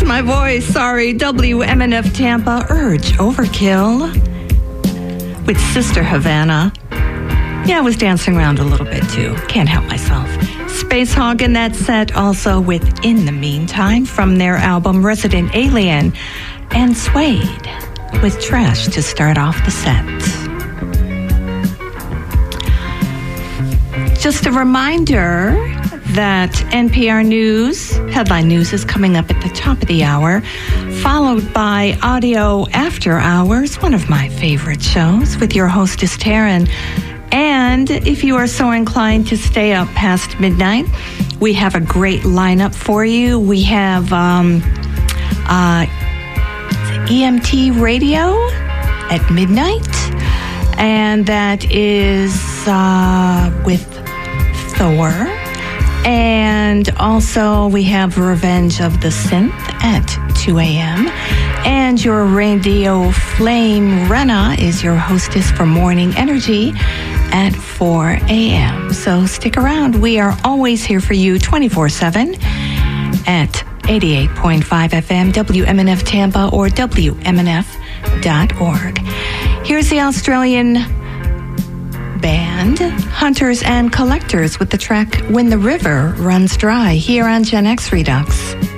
my voice. Sorry. WMNF Tampa, Urge Overkill with Sister Havana. Yeah, I was dancing around a little bit too. Can't help myself. Space Hog in that set, also with In the Meantime from their album Resident Alien, and Suede with Trash to start off the set. Just a reminder that NPR News, Headline News, is coming up at the top of the hour, followed by Audio After Hours, one of my favorite shows, with your hostess, Taryn. And if you are so inclined to stay up past midnight, we have a great lineup for you. We have EMT Radio at midnight, and that is with Thor. And also we have Revenge of the Synth at 2 a.m. And your Radio Flame Rena is your hostess for Morning Energy at 4 a.m. So stick around. We are always here for you 24/7 at 88.5 FM, WMNF Tampa, or WMNF.org. Here's the Australian band Hunters and Collectors with the track When the River Runs Dry here on Gen X Redux.